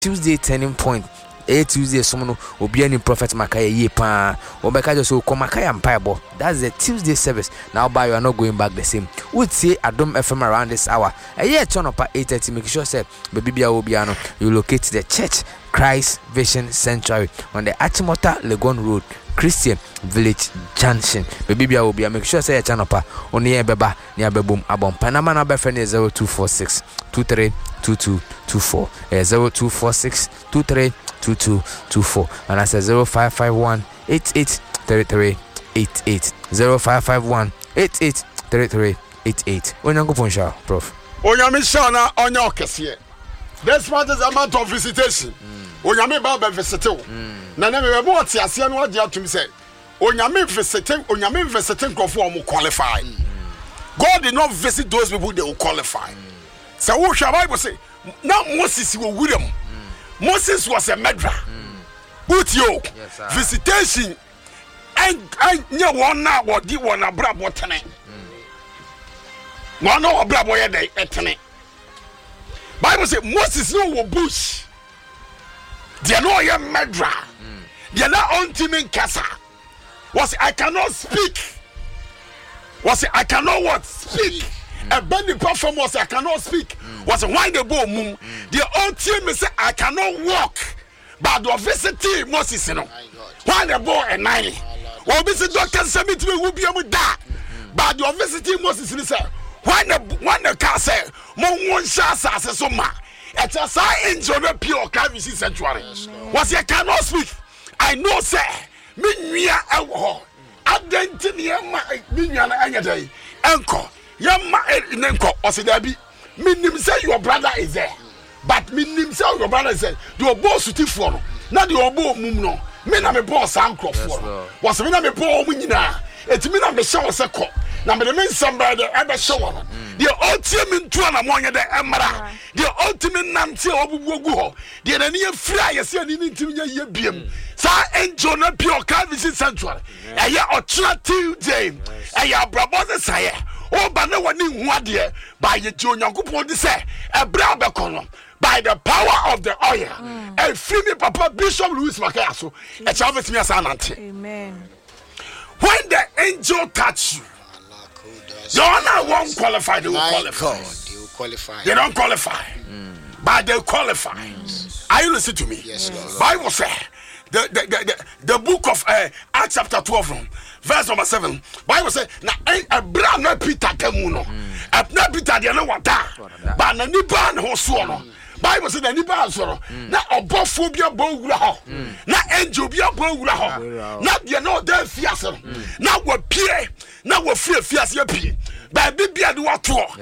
Tuesday turning point. Tuesday someone will be any prophet Makaya Yepa or Makaya so Komakaya and Piebo. That's the Tuesday service. Now by you are not going back the same. Would say Adom FM around this hour. A year turn up at 8:30. Make sure say baby Obiano you locate the church Christ Vision Sanctuary on the Achimota Legon Road, Christian Village Junction. Baby Obia make sure say a channel pa on the beba near Bebum Abom Panama number friend is 0246 232224 0246 232224 and I say 0551 883388 0551 883388. Onyango Ponsha, Prof. Onyamishana Onyokese. This month is a month of visitation. Onyame Baba visiting. Nana me bo ati ase no ade atum say. Onyame visiting go for mo qualify. God did not visit those people they will qualify. So what shall Bible say? Now Moses will William. Moses was a murderer. But yo, visitation and nya one na what di one abra botene. One no abra boy dey etene. Bible say Moses no wo bush. They are not a murderer. They are not ultimate casa. Was I cannot speak. Was I cannot what speak. A bendy platform was I cannot speak. Was why the bow moon. The ultimate say I cannot walk. But the visiting Moses no. Why the bow and nine. Or visit Doctor Summit will be able to die. But the visiting Moses say why the car say one shas as so much. It's a sign in John Pure Carvisi Sanctuary. Was I cannot speak. I know, sir. Minya Elho. Identity Minya Anyade. Uncle. Yamma Nenko. Osidabi. Minim say your brother is there. But Minim say your brother is there. Your boss to for. Not your bow mumno. Mina me boss uncle for. Was Mina me bow winina. It's Mina me show seko. Now me mean somebody ever show. The ultimate tuana monya de emara. The ultimate nanti obugugo. The near fly you see ye biem. Sa enjoy na pure Calvin Sanctuary. Aya attractive day. Aya brabose saye. O ba na wani hu ade by ye Onyankopon de say e bra be kono. By the power of the oil. And free me Papa Bishop Louis Makaso. E cha me as anante. Amen. When the angel touch you, you won't qualify. They will qualify. They don't qualify. But they qualify. Are you listening to me? Yes, Lord. Bible says the book of Acts chapter 12, verse number 7. Bible says na Abraham Peter temuno. Na Peter dey no wata. Ba na nipa na ho so no. Bible says na nipa asoro. Na obofo bia bowura ho. Na angel bia bowura ho. Na dey no dey fiase no. Na wo pie, na wo fie fiase pie. Ba bibia de wato.